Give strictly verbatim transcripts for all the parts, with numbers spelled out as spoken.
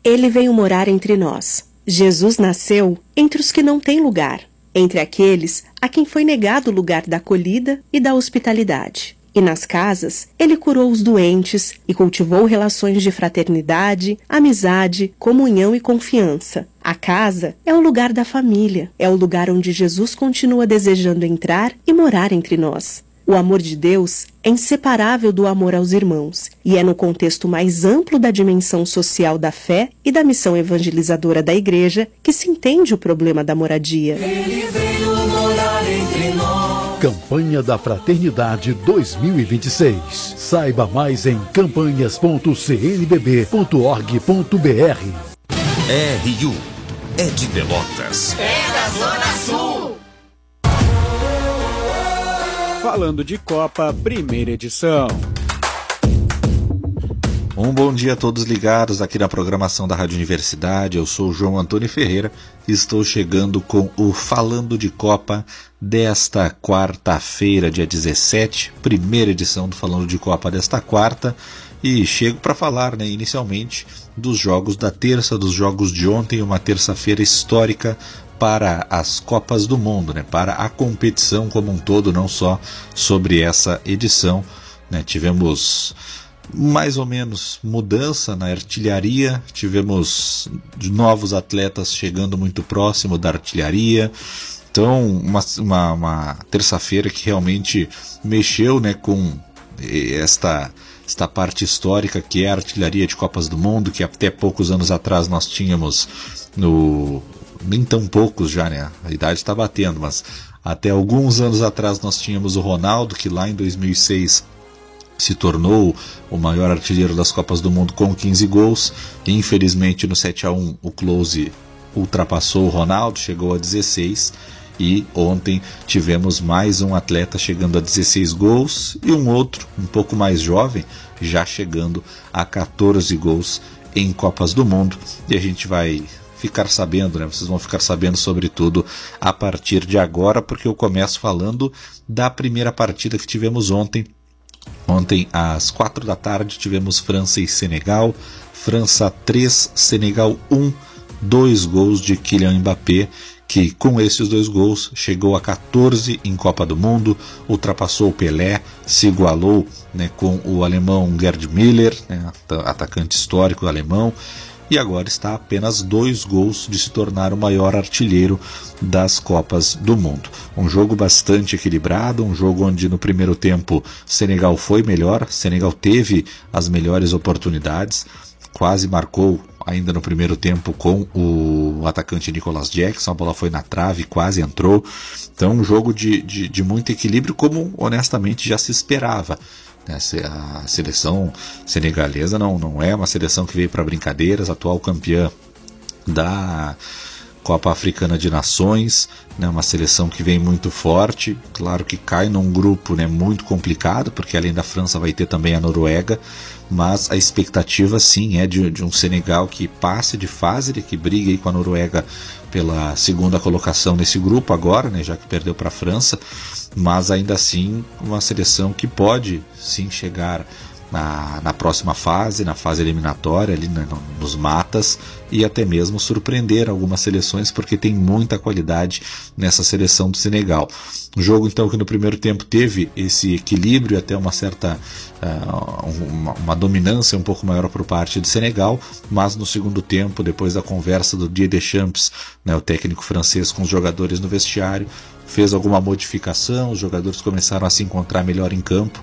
Ele veio morar entre nós. Jesus nasceu entre os que não têm lugar, entre aqueles a quem foi negado o lugar da acolhida e da hospitalidade. E nas casas, ele curou os doentes e cultivou relações de fraternidade, amizade, comunhão e confiança. A casa é o lugar da família, é o lugar onde Jesus continua desejando entrar e morar entre nós. O amor de Deus é inseparável do amor aos irmãos, e é no contexto mais amplo da dimensão social da fé e da missão evangelizadora da Igreja que se entende o problema da moradia. Ele veio morar entre nós. Campanha da Fraternidade dois mil e vinte e seis. Saiba mais em campanhas ponto c n b b ponto org ponto b r. R U é de Pelotas. É da Zona Sul. Falando de Copa, primeira edição. Um bom dia a todos ligados aqui na programação da Rádio Universidade. Eu sou o João Antônio Ferreira e estou chegando com o Falando de Copa desta quarta-feira, dia dezessete, primeira edição do Falando de Copa desta quarta. E chego para falar, né, inicialmente, dos jogos da terça, dos jogos de ontem, uma terça-feira histórica para as Copas do Mundo, né, para a competição como um todo, não só sobre essa edição, né. Tivemos mais ou menos mudança na artilharia, tivemos novos atletas chegando muito próximo da artilharia. Então, uma, uma, uma terça-feira que realmente mexeu, né, com esta, esta parte histórica que é a artilharia de Copas do Mundo, que até poucos anos atrás nós tínhamos no... nem tão poucos já, né? A idade está batendo, mas até alguns anos atrás nós tínhamos o Ronaldo, que lá em dois mil e seis se tornou o maior artilheiro das Copas do Mundo com quinze gols. Infelizmente no sete a um o Klose ultrapassou o Ronaldo, chegou a dezesseis, e ontem tivemos mais um atleta chegando a dezesseis gols e um outro, um pouco mais jovem, já chegando a catorze gols em Copas do Mundo. E a gente vai ficar sabendo, né? Vocês vão ficar sabendo sobre tudo a partir de agora, porque eu começo falando da primeira partida que tivemos ontem. Ontem, às quatro da tarde, tivemos França e Senegal. França três, Senegal um, dois gols de Kylian Mbappé, que com esses dois gols chegou a catorze em Copa do Mundo, ultrapassou o Pelé, se igualou, né, com o alemão Gerd Müller, né, atacante histórico alemão, e agora está a apenas dois gols de se tornar o maior artilheiro das Copas do Mundo. Um jogo bastante equilibrado, um jogo onde no primeiro tempo Senegal foi melhor, Senegal teve as melhores oportunidades, quase marcou ainda no primeiro tempo com o atacante Nicolas Jackson, a bola foi na trave, quase entrou. Então um jogo de, de, de muito equilíbrio, como honestamente já se esperava. A seleção senegalesa não, não é uma seleção que veio para brincadeiras, atual campeã da Copa Africana de Nações, né, uma seleção que vem muito forte, claro que cai num grupo, né, muito complicado, porque além da França vai ter também a Noruega, mas a expectativa sim é de, de um Senegal que passe de fase, que brigue aí com a Noruega pela segunda colocação nesse grupo agora, né, já que perdeu para a França, mas ainda assim uma seleção que pode sim chegar na, na próxima fase, na fase eliminatória, ali né, nos matas, e até mesmo surpreender algumas seleções, porque tem muita qualidade nessa seleção do Senegal. Um jogo então que no primeiro tempo teve esse equilíbrio, até uma certa uh, uma, uma dominância um pouco maior por parte do Senegal, mas no segundo tempo, depois da conversa do Didier Deschamps, né, o técnico francês com os jogadores no vestiário, fez alguma modificação, os jogadores começaram a se encontrar melhor em campo,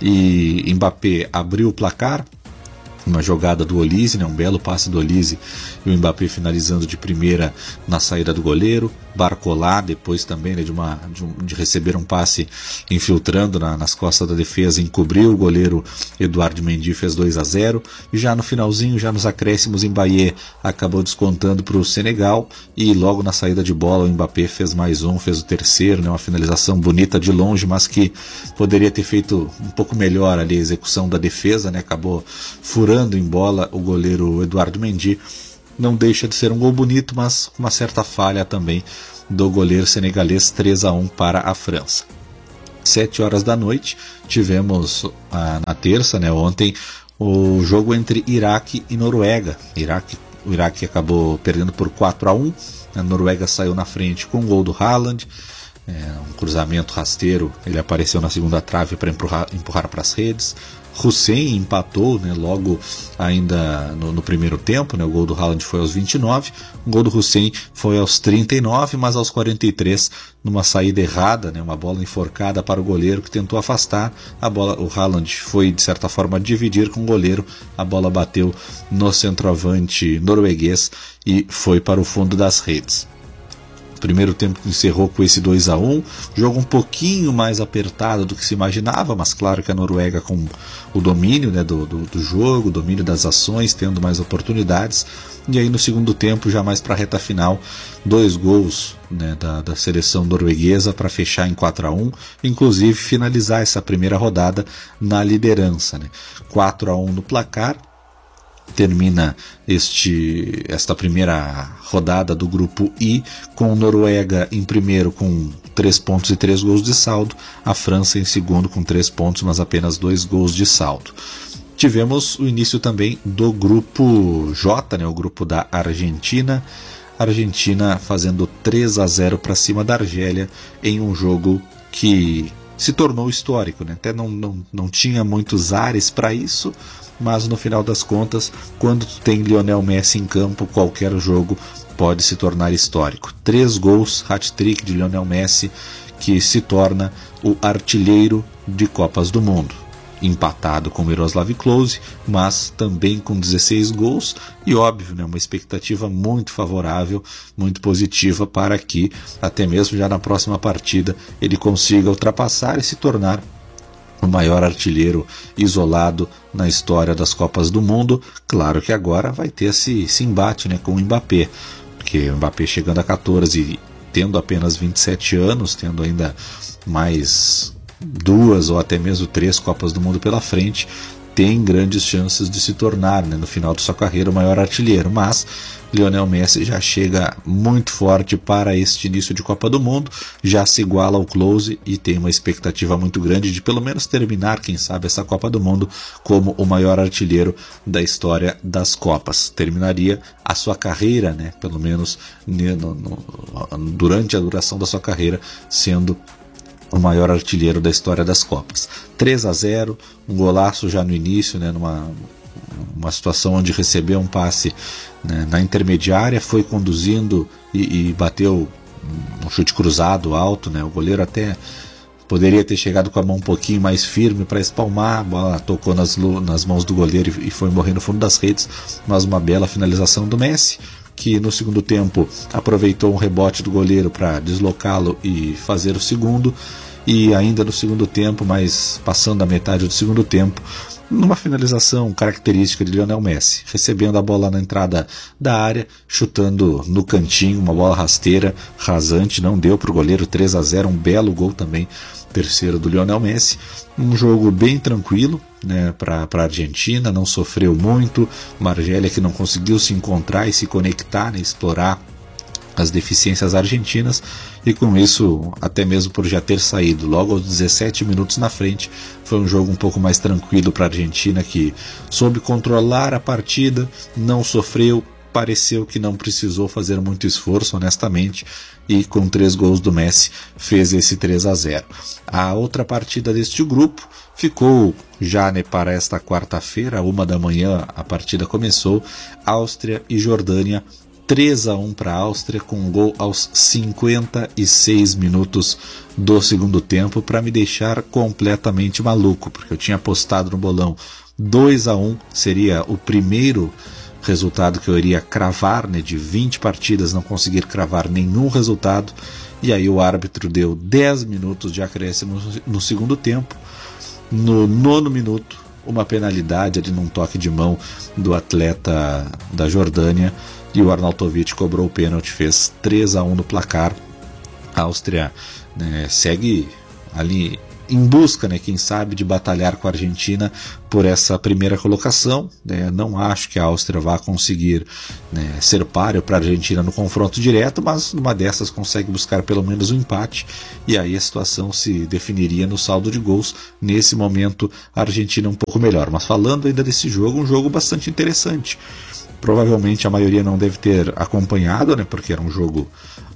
e Mbappé abriu o placar, uma jogada do Olise, né, um belo passe do Olise, e o Mbappé finalizando de primeira na saída do goleiro. Barcola depois também, né, de, uma, de, um, de receber um passe infiltrando na, nas costas da defesa, encobriu o goleiro Eduardo Mendy, fez dois a zero, e já no finalzinho, já nos acréscimos, Mbappé acabou descontando para o Senegal, e logo na saída de bola o Mbappé fez mais um, fez o terceiro, né, uma finalização bonita de longe, mas que poderia ter feito um pouco melhor ali a execução da defesa, né, acabou furando em bola o goleiro Eduardo Mendy. Não deixa de ser um gol bonito, mas uma certa falha também do goleiro senegalês, três a um para a França. Sete horas da noite, tivemos ah, na terça, né, ontem, o jogo entre Iraque e Noruega. Iraque o Iraque acabou perdendo por quatro a um. A Noruega saiu na frente com o gol do Haaland, é, um cruzamento rasteiro, ele apareceu na segunda trave para empurrar, empurrar para as redes. Hussein empatou, né, logo ainda no, no primeiro tempo, né, o gol do Haaland foi aos vinte e nove, o gol do Hussein foi aos trinta e nove, mas aos quarenta e três, numa saída errada, né, uma bola enforcada para o goleiro que tentou afastar, a bola, o Haaland foi de certa forma dividir com o goleiro, a bola bateu no centroavante norueguês e foi para o fundo das redes. Primeiro tempo encerrou com esse dois a um, jogo um pouquinho mais apertado do que se imaginava, mas claro que a Noruega com o domínio, né, do, do, do jogo, o domínio das ações, tendo mais oportunidades, e aí no segundo tempo, já mais para a reta final, dois gols, né, da, da seleção norueguesa para fechar em quatro a um, inclusive finalizar essa primeira rodada na liderança, né, quatro a um no placar. Termina este, esta primeira rodada do grupo I com Noruega em primeiro com três pontos e três gols de saldo, a França em segundo com três pontos, mas apenas dois gols de saldo. Tivemos o início também do grupo J, né, o grupo da Argentina, Argentina fazendo três a zero para cima da Argélia em um jogo que se tornou histórico, né? Até não, não, não tinha muitos ares para isso, mas no final das contas, quando tem Lionel Messi em campo, qualquer jogo pode se tornar histórico. Três gols, hat-trick de Lionel Messi, que se torna o artilheiro de Copas do Mundo. Empatado com Miroslav Klose, mas também com dezesseis gols, e óbvio, né, uma expectativa muito favorável, muito positiva para que, até mesmo já na próxima partida, ele consiga ultrapassar e se tornar o maior artilheiro isolado na história das Copas do Mundo. Claro que agora vai ter esse, esse embate, né, com o Mbappé, porque o Mbappé chegando a catorze e tendo apenas vinte e sete anos, tendo ainda mais duas ou até mesmo três Copas do Mundo pela frente, tem grandes chances de se tornar, né, no final de sua carreira, o maior artilheiro. Mas Lionel Messi já chega muito forte para este início de Copa do Mundo, já se iguala ao Klose e tem uma expectativa muito grande de pelo menos terminar, quem sabe, essa Copa do Mundo como o maior artilheiro da história das Copas. Terminaria a sua carreira, né, pelo menos no, no, durante a duração da sua carreira, sendo o maior artilheiro da história das Copas. três a zero, um golaço já no início, né, numa uma situação onde recebeu um passe, né, na intermediária, foi conduzindo e, e bateu um chute cruzado alto, né, o goleiro até poderia ter chegado com a mão um pouquinho mais firme para espalmar, a bola tocou nas, nas mãos do goleiro e, e foi morrer no fundo das redes, mas uma bela finalização do Messi, que no segundo tempo aproveitou um rebote do goleiro para deslocá-lo e fazer o segundo, e ainda no segundo tempo, mas passando a metade do segundo tempo, numa finalização característica de Lionel Messi, recebendo a bola na entrada da área, chutando no cantinho, uma bola rasteira, rasante, não deu para o goleiro, três a zero, um belo gol também, terceiro do Lionel Messi. Um jogo bem tranquilo, né, para a Argentina, não sofreu muito, uma Argélia que não conseguiu se encontrar e se conectar, né, explorar as deficiências argentinas, e com isso, até mesmo por já ter saído logo aos dezessete minutos na frente, foi um jogo um pouco mais tranquilo para a Argentina, que soube controlar a partida, não sofreu, pareceu que não precisou fazer muito esforço, honestamente, e com três gols do Messi fez esse três a zero. A outra partida deste grupo ficou já, né, para esta quarta-feira, uma da manhã a partida começou, Áustria e Jordânia, três a um para a Áustria, com um gol aos cinquenta e seis minutos do segundo tempo, para me deixar completamente maluco, porque eu tinha apostado no bolão dois a um, seria o primeiro resultado que eu iria cravar, né, de vinte partidas, não conseguir cravar nenhum resultado, e aí o árbitro deu dez minutos de acréscimo no segundo tempo. No nono minuto, uma penalidade ali num toque de mão do atleta da Jordânia, e o Arnautovic cobrou o pênalti, fez três a um no placar. A Áustria, né, segue ali em busca, né, quem sabe, de batalhar com a Argentina por essa primeira colocação, né. Não acho que a Áustria vá conseguir, né, ser páreo para a Argentina no confronto direto, mas numa dessas consegue buscar pelo menos um empate, e aí a situação se definiria no saldo de gols. Nesse momento a Argentina é um pouco melhor, mas falando ainda desse jogo, um jogo bastante interessante, provavelmente a maioria não deve ter acompanhado, né, porque era um jogo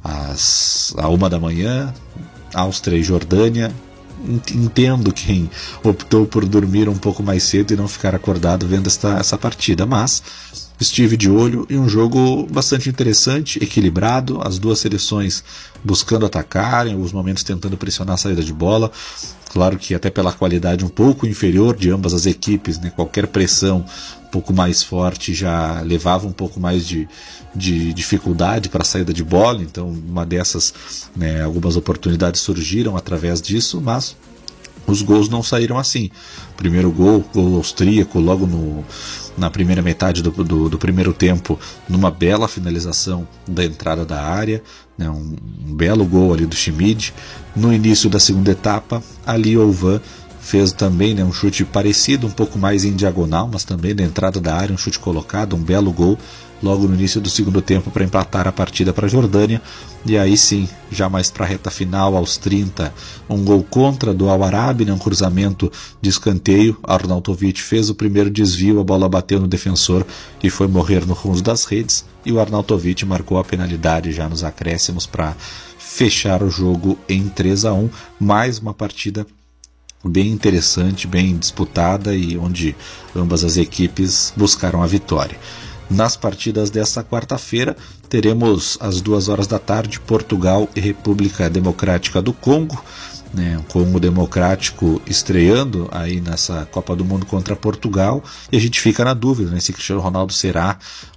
às a uma da manhã, Áustria e Jordânia. Entendo quem optou por dormir um pouco mais cedo e não ficar acordado vendo esta, essa partida, mas estive de olho em um jogo bastante interessante, equilibrado, as duas seleções buscando atacar, em alguns momentos tentando pressionar a saída de bola. Claro que até pela qualidade um pouco inferior de ambas as equipes, né, qualquer pressão um pouco mais forte já levava um pouco mais de, de dificuldade para a saída de bola, então uma dessas, né, algumas oportunidades surgiram através disso, mas os gols não saíram assim. Primeiro gol, gol austríaco, logo no, na primeira metade do, do, do primeiro tempo, numa bela finalização da entrada da área, né, um, um belo gol ali do Schmid. No início da segunda etapa, ali o Van fez também, né, um chute parecido, um pouco mais em diagonal, mas também na entrada da área, um chute colocado, um belo gol logo no início do segundo tempo para empatar a partida para a Jordânia. E aí sim, já mais para a reta final, aos trinta, um gol contra do Al-Arabi, né, um cruzamento de escanteio. Arnautovic fez o primeiro desvio, a bola bateu no defensor e foi morrer no fundo das redes, e o Arnautovic marcou a penalidade já nos acréscimos para fechar o jogo em três a um. Mais uma partida bem interessante, bem disputada, e onde ambas as equipes buscaram a vitória. Nas partidas desta quarta-feira, teremos às duas horas da tarde Portugal e República Democrática do Congo, né, o Congo Democrático estreando aí nessa Copa do Mundo contra Portugal, e a gente fica na dúvida, né, se Cristiano Ronaldo será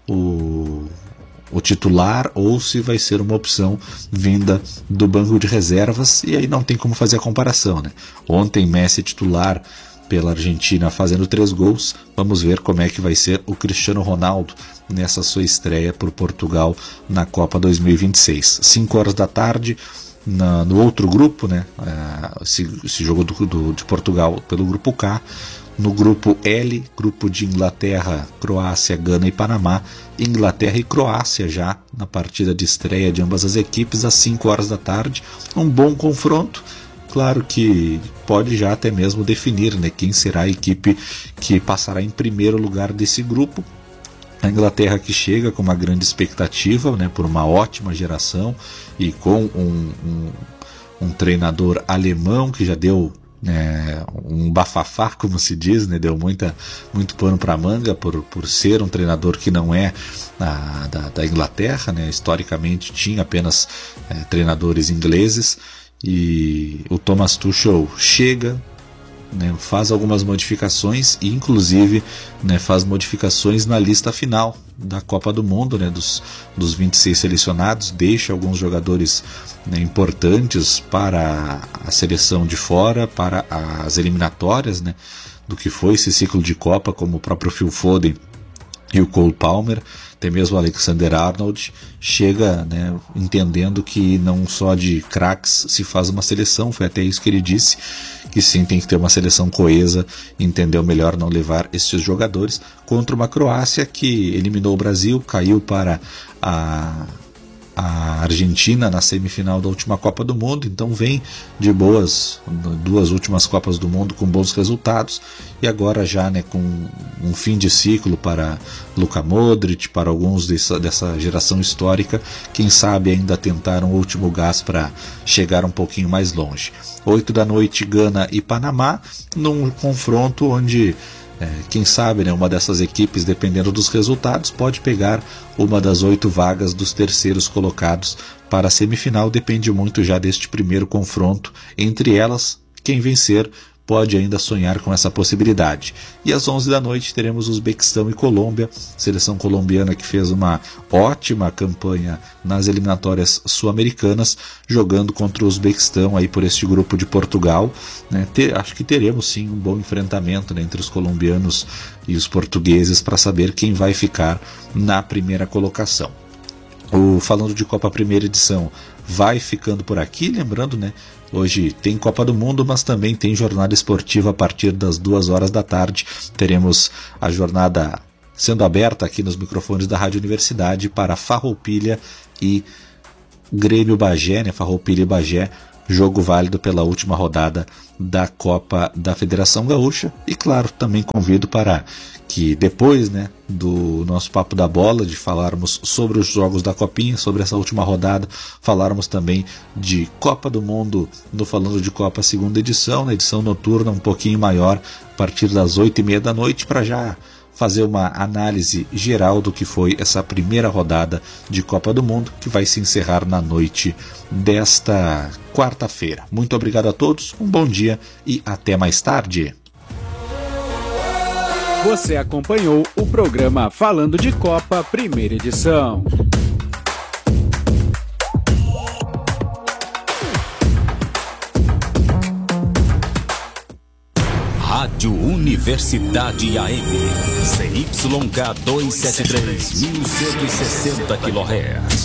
o, o titular ou se vai ser uma opção vinda do banco de reservas, e aí não tem como fazer a comparação, né? Ontem Messi titular pela Argentina fazendo três gols. Vamos ver como é que vai ser o Cristiano Ronaldo nessa sua estreia por Portugal na Copa dois mil e vinte e seis. cinco horas da tarde, na, no outro grupo, né, esse, esse jogo do, do, de Portugal pelo grupo K. No grupo L, grupo de Inglaterra, Croácia, Gana e Panamá. Inglaterra e Croácia já na partida de estreia de ambas as equipes às cinco horas da tarde. Um bom confronto. Claro que pode já até mesmo definir, né, quem será a equipe que passará em primeiro lugar desse grupo. A Inglaterra, que chega com uma grande expectativa, né, por uma ótima geração e com um, um, um treinador alemão que já deu, né, um bafafá, como se diz, né, deu muita, muito pano para a manga por, por ser um treinador que não é a, da, da Inglaterra, né, historicamente tinha apenas é, treinadores ingleses. E o Thomas Tuchel chega, né, faz algumas modificações e inclusive, né, faz modificações na lista final da Copa do Mundo, né, dos, dos vinte e seis selecionados, deixa alguns jogadores, né, importantes para a seleção de fora, para as eliminatórias, né, do que foi esse ciclo de Copa, como o próprio Phil Foden e o Cole Palmer. Até mesmo o Alexander-Arnold chega, né, entendendo que não só de craques se faz uma seleção. Foi até isso que ele disse, que sim, tem que ter uma seleção coesa, entendeu melhor não levar esses jogadores contra uma Croácia que eliminou o Brasil, caiu para a, a Argentina na semifinal da última Copa do Mundo, então vem de boas duas últimas Copas do Mundo com bons resultados, e agora já, né, com um fim de ciclo para Luka Modric, para alguns dessa, dessa geração histórica, quem sabe ainda tentar um último gás para chegar um pouquinho mais longe. oito da noite, Gana e Panamá, num confronto onde É, quem sabe, né, uma dessas equipes, dependendo dos resultados, pode pegar uma das oito vagas dos terceiros colocados para a semifinal. Depende muito já deste primeiro confronto. Entre elas, quem vencer pode ainda sonhar com essa possibilidade. E às onze da noite teremos Uzbequistão e Colômbia, seleção colombiana que fez uma ótima campanha nas eliminatórias sul-americanas, jogando contra o Uzbequistão aí por este grupo de Portugal, né? Ter, acho que teremos sim um bom enfrentamento, né, entre os colombianos e os portugueses para saber quem vai ficar na primeira colocação. O Falando de Copa Primeira Edição vai ficando por aqui, lembrando, né, hoje tem Copa do Mundo, mas também tem jornada esportiva a partir das duas horas da tarde. Teremos a jornada sendo aberta aqui nos microfones da Rádio Universidade para Farroupilha e Grêmio Bagé, né? Farroupilha e Bagé, jogo válido pela última rodada da Copa da Federação Gaúcha. E claro, também convido para que depois, né, do nosso Papo da Bola, de falarmos sobre os jogos da Copinha, sobre essa última rodada, falarmos também de Copa do Mundo no Falando de Copa segunda edição, na edição noturna um pouquinho maior, a partir das oito e meia da noite, para já fazer uma análise geral do que foi essa primeira rodada de Copa do Mundo, que vai se encerrar na noite desta quarta-feira. Muito obrigado a todos, um bom dia e até mais tarde. Você acompanhou o programa Falando de Copa, primeira edição. Rádio Universidade A M, C Y K duzentos e setenta e três, mil cento e sessenta quilohertz.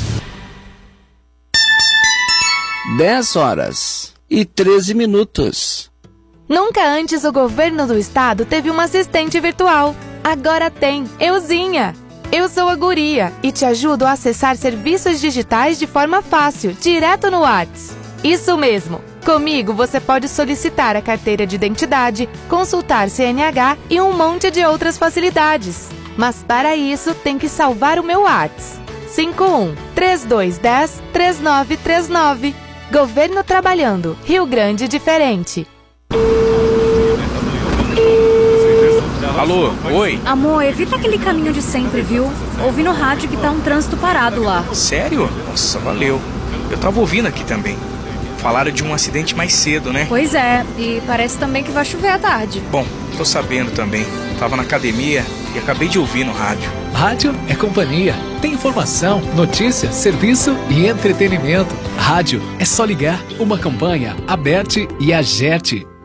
dez horas e treze minutos. Nunca antes o governo do estado teve uma assistente virtual. Agora tem, Euzinha. Eu sou a Guria e te ajudo a acessar serviços digitais de forma fácil, direto no WhatsApp. Isso mesmo. Comigo você pode solicitar a carteira de identidade, consultar C N H e um monte de outras facilidades. Mas para isso tem que salvar o meu WhatsApp. cinco um, três dois um zero, três nove três nove. Governo trabalhando. Rio Grande diferente. Alô, oi? Amor, evita aquele caminho de sempre, viu? Ouvi no rádio que tá um trânsito parado lá. Sério? Nossa, valeu. Eu tava ouvindo aqui também. Falaram de um acidente mais cedo, né? Pois é, e parece também que vai chover à tarde. Bom, tô sabendo também. Tava na academia e acabei de ouvir no rádio. Rádio é companhia. Tem informação, notícia, serviço e entretenimento. Rádio é só ligar. Uma campanha, Aberte e Agerte.